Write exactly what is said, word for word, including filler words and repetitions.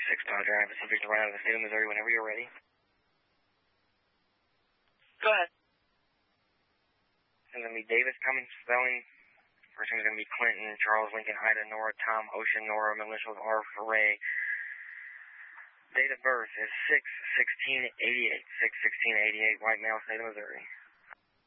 six Dodge Drive, subject to run out of the state of Missouri whenever you're ready. Go ahead. It's going to be Davis Cummings spelling. First name is going to be Clinton, Charles, Lincoln, Ida, Nora, Tom, Ocean, Nora, initials R for Ray. Date of birth is six sixteen eighty-eight, six sixteen eighty-eight, white male, state of Missouri.